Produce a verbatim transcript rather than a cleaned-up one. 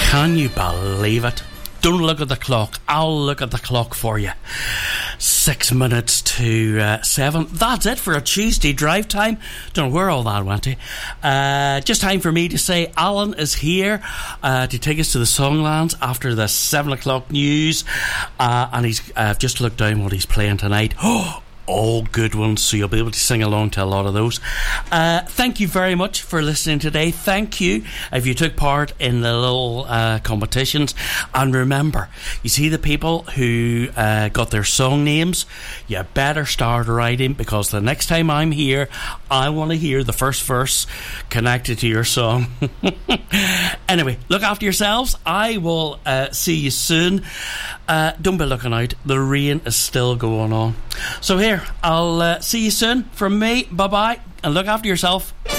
Can you believe it? Don't look at the clock. I'll look at the clock for you. Six minutes to uh, seven. That's it for a Tuesday drive time. Don't know where all that went to. Uh, just time for me to say Alan is here uh, to take us to the Songlands after the seven o'clock news. Uh, and he's uh, just looked down what he's playing tonight. Oh, all good ones, so you'll be able to sing along to a lot of those. Uh, thank you very much for listening today. Thank you if you took part in the little uh, competitions. And remember, you see the people who uh, got their song names, you better start writing, because the next time I'm here, I want to hear the first verse connected to your song. Anyway, look after yourselves. I will uh, see you soon. Uh, don't be looking out. The rain is still going on. So here, I'll uh, see you soon. From me, bye-bye, and look after yourself.